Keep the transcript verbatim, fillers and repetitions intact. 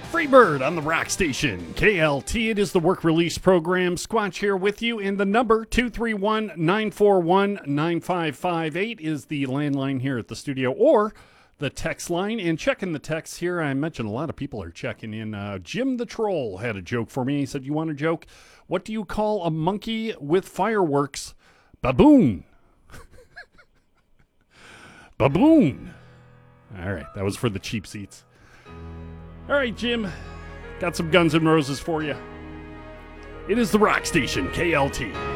Freebird on the Rock Station, K L T. It is the work release program. Squatch here with you, and the number two three one, nine four one, nine five five eight is the landline here at the studio, or the text line. And checking the texts here, I mentioned a lot of people are checking in. Uh, Jim the Troll had a joke for me. He said, you want a joke? What do you call a monkey with fireworks? Baboon. Baboon. All right, that was for the cheap seats. All right, Jim, got some Guns N' Roses for you. It is the Rock Station, K L T.